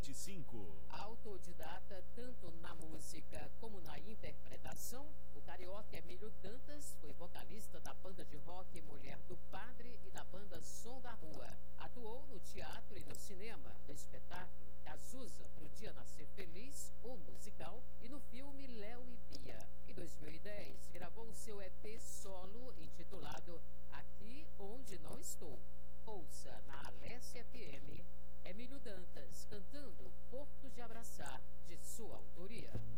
25. Autodidata tanto na música como na interpretação, o carioca Emílio Dantas foi vocalista da banda de rock Mulher do Padre e da banda Som da Rua. Atuou no teatro e no cinema, no espetáculo Cazuza pro Dia Nascer Feliz, o musical, e no filme Léo e Bia. Em 2010, gravou seu EP solo intitulado Aqui Onde Não Estou. Ouça na Alessia FM, Emílio Dantas cantando Porto de Abraçar, de sua autoria.